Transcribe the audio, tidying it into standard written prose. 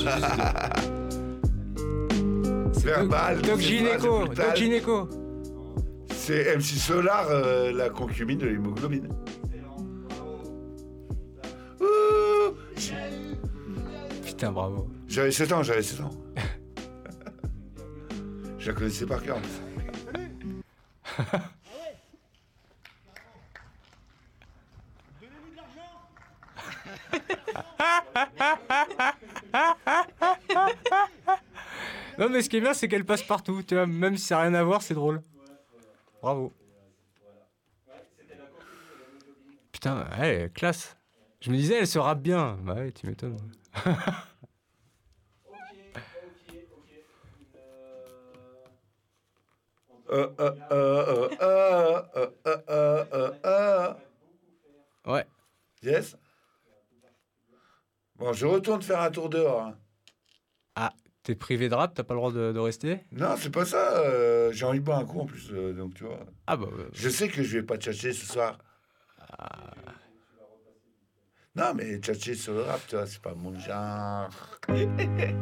Verbal. Doc Gynéco. Doc Gynéco. C'est MC Solar, la concubine de l'hémoglobine. Ouh. Putain, bravo. J'avais 7 ans. Je la connaissais par cœur. Non, mais ce qui est bien, c'est qu'elle passe partout. Tu vois, même si ça n'a rien à voir, c'est drôle. Bravo. Putain, ouais, classe. Je me disais, elle se rappe bien. Bah ouais, tu m'étonnes. Ouais. Yes. Bon, je retourne faire un tour dehors. Hein. Ah, t'es privé de rap, t'as pas le droit de rester? Non, c'est pas ça. J'ai envie de boire un coup en plus, donc tu vois. Ah bah... Je sais que je vais pas tchatcher ce soir. Non, mais tchatcher sur le rap, tu vois, c'est pas mon genre.